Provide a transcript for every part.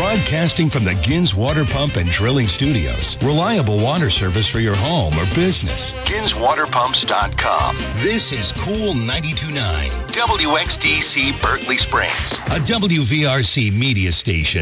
Broadcasting from the Gins Water Pump and Drilling Studios. Reliable water service for your home or business. GinsWaterPumps.com. This is Cool 92.9. WXDC Berkeley Springs. A WVRC media station.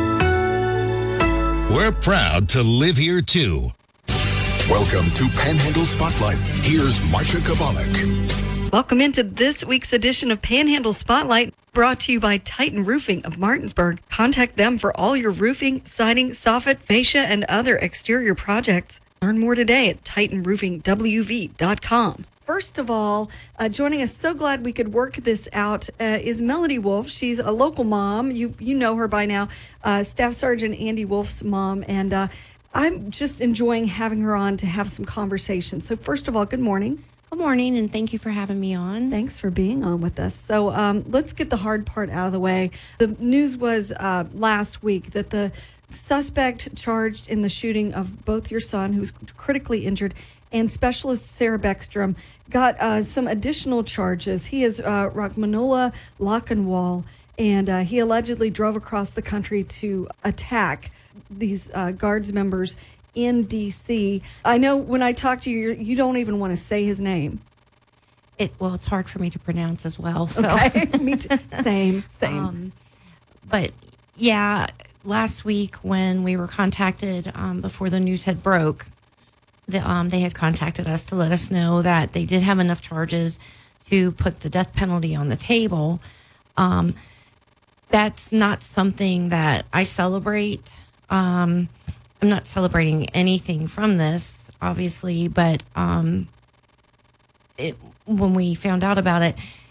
We're proud to live here too. Welcome to Panhandle Spotlight. Here's Marsha Kavalik. Welcome into this week's edition of Panhandle Spotlight, brought to you by Titan Roofing of Martinsburg. Contact them for all your roofing, siding, soffit, fascia, and other exterior projects. Learn more today at TitanRoofingWV.com. First of all, joining us, so glad we could work this out, is Melody Wolf. She's a local mom. You know her by now, Staff Sergeant Andy Wolf's mom, and I'm just enjoying having her on to have some conversation. So first of all, good morning. Good morning, and thank you for having me on. Thanks for being on with us. So let's get the hard part out of the way. The news was last week that the suspect charged in the shooting of both your son, who's critically injured, and Specialist Sarah Beckstrom got some additional charges. He is Rachmanullah Lockenwall, and he allegedly drove across the country to attack these Guards members in D.C. I know when I talk to you, you don't even want to say his name. It's hard for me to pronounce as well. So. Okay, me too. Same. But yeah, last week when we were contacted before the news had broke, they had contacted us to let us know that they did have enough charges to put the death penalty on the table. That's not something that I celebrate. I'm not celebrating anything from this, obviously, but when we found out about it,